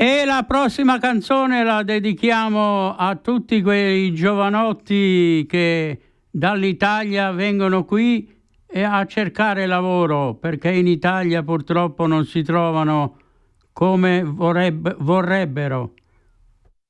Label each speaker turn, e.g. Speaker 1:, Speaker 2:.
Speaker 1: E la prossima canzone la dedichiamo a tutti quei giovanotti che dall'Italia vengono qui a cercare lavoro, perché in Italia purtroppo non si trovano come vorrebbero.